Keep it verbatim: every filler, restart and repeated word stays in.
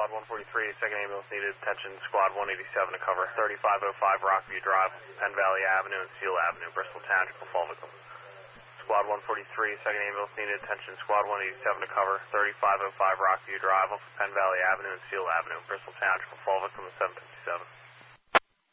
Squad one forty-three, second ambulance needed. Attention, Squad one eighty-seven to cover thirty-five oh five Rockview Drive, Penn Valley Avenue and Seal Avenue, Bristol Township of Fall Victim. Squad one forty-three, second ambulance needed. Attention, Squad one eighty-seven to cover thirty-five oh five Rockview Drive, Penn Valley Avenue and Seal Avenue, Bristol Township of Fall Victim of seven fifty-seven.